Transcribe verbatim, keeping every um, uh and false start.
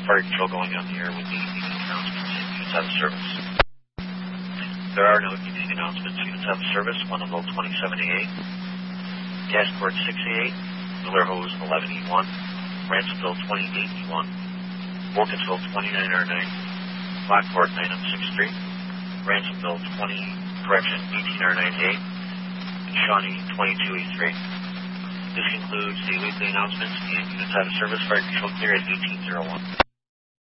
Fire Control going on the air with the evening announcements and units out of service. There are no evening announcements, units out of service, one level twenty-seven A eight, Gasport six A eight, Miller Hose eleven E one, Ransomville twenty-eight E one, Wilkinsville twenty-nine R nine, Lockport nine M six three, Ransomville twenty, correction, eighteen R nine A, and Shawnee twenty-two E three. This concludes the weekly announcements and units out of service. Fire Control clear at eighteen oh one.